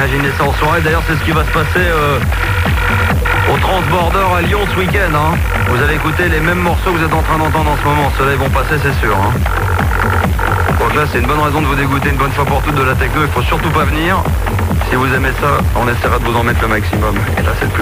Imaginez ça en soirée. D'ailleurs, c'est ce qui va se passer au Transborder à Lyon ce week-end. Hein. Vous allez écouter les mêmes morceaux que vous êtes en train d'entendre en ce moment. Ceux-là, ils vont passer, c'est sûr. Hein. Donc là, c'est une bonne raison de vous dégoûter une bonne fois pour toutes de la techno. Il faut surtout pas venir. Si vous aimez ça, on essaiera de vous en mettre le maximum. Et là, c'est le plus